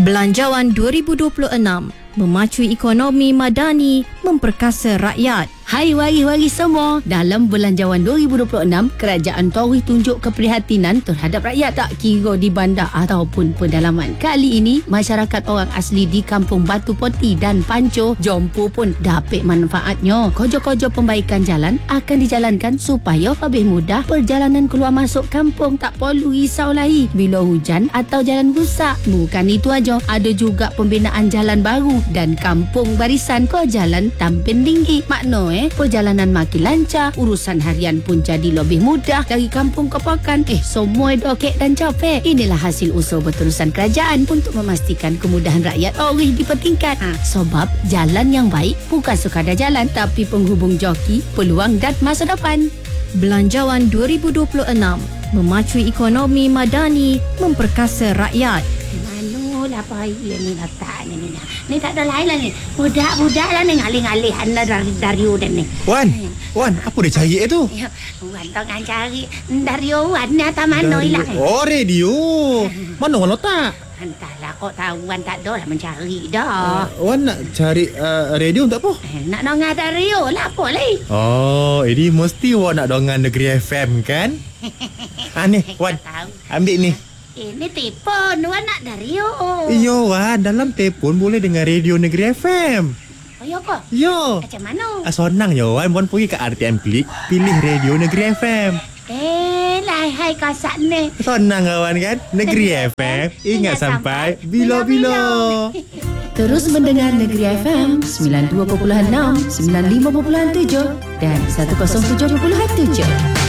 Belanjawan 2026 memacu ekonomi madani, memperkasa rakyat. Hai wari-wari semua, dalam Belanjawan 2026, Kerajaan Toris tunjuk keprihatinan terhadap rakyat tak kira di bandar ataupun pedalaman. Kali ini, masyarakat orang asli di Kampung Batu Poti dan Panco, Jompo pun dapat manfaatnya. Kojo-kojo pembaikan jalan akan dijalankan supaya lebih mudah perjalanan keluar masuk kampung, tak perlu risau lagi bila hujan atau jalan rusak. Bukan itu aja, ada juga pembinaan jalan baru dan kampung barisan ke jalan Tampin Tinggi. Makna perjalanan makin lancar, urusan harian pun jadi lebih mudah dari kampung ke pakan. Semua dokek dan capek. Inilah hasil usaha berterusan kerajaan untuk memastikan kemudahan rakyat Toris dipertingkat. Sebab jalan yang baik bukan sekadar jalan, tapi penghubung joki, peluang dan masa depan. Belanjawan 2026 memacu ekonomi madani, memperkasa rakyat. Apa ini letak ni tak ada lain lah ni. Budak-budak lah ni ngalih-ngalih anda dari Udan ni. Wan, apa dia cari tu? Wan tengah cari dari Wan ni atas mana hilang. Oh, radio. Mana Wan letak? Entahlah, kok tahu Wan tak ada lah mencari dah. Wan nak cari radio untuk apa? Nak dengar radio lah apa lagi. Oh, ini mesti Wan nak dengar Negeri FM kan? Ni, Wan, ambil ni. Ini telefon, Wan nak radio. Iya, Wan, dalam telefon boleh dengar radio Negeri FM. Oh, ya ke? Ya. Macam mana? Senang ya, Wan pergi ke RTM Klik, pilih radio Negeri FM. Hai kasak ni. Senang kawan kan? Negeri FM, ingat sampai bila-bila. Terus mendengar Negeri FM 92.6, 95.7 dan 107.7.